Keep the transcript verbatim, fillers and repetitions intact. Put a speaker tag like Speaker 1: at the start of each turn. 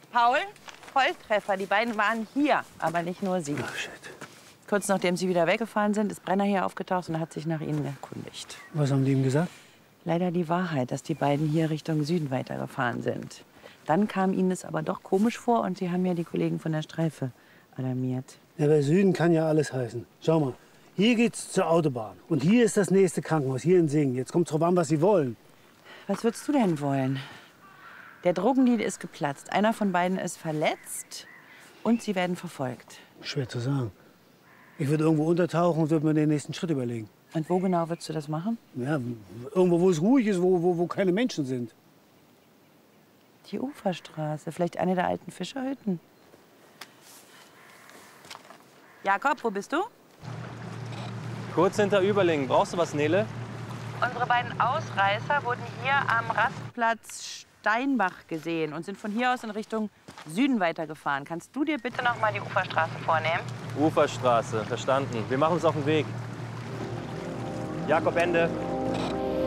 Speaker 1: Paul, Volltreffer. Die beiden waren hier, aber nicht nur sie.
Speaker 2: Ach, shit.
Speaker 1: Kurz nachdem sie wieder weggefahren sind, ist Brenner hier aufgetaucht und hat sich nach ihnen erkundigt.
Speaker 2: Was haben die ihm gesagt?
Speaker 1: Leider die Wahrheit, dass die beiden hier Richtung Süden weitergefahren sind. Dann kam ihnen es aber doch komisch vor und sie haben ja die Kollegen von der Streife alarmiert.
Speaker 2: Ja, bei Süden kann ja alles heißen. Schau mal, hier geht's zur Autobahn. Und hier ist das nächste Krankenhaus, hier in Singen. Jetzt kommt drauf an, was Sie wollen.
Speaker 1: Was würdest du denn wollen? Der Drogendeal ist geplatzt. Einer von beiden ist verletzt und sie werden verfolgt.
Speaker 2: Schwer zu sagen. Ich würde irgendwo untertauchen und würde mir den nächsten Schritt überlegen.
Speaker 1: Und wo genau würdest du das machen?
Speaker 2: Ja, irgendwo, wo es ruhig ist, wo, wo, wo keine Menschen sind.
Speaker 1: Die Uferstraße, vielleicht eine der alten Fischerhütten. Jakob, wo bist du?
Speaker 3: Kurz hinter Überlingen. Brauchst du was, Nele?
Speaker 1: Unsere beiden Ausreißer wurden hier am Rastplatz Steinbach gesehen und sind von hier aus in Richtung Süden weitergefahren. Kannst du dir bitte noch mal die Uferstraße vornehmen?
Speaker 3: Uferstraße, verstanden. Wir machen uns auf den Weg. Jakob, Ende.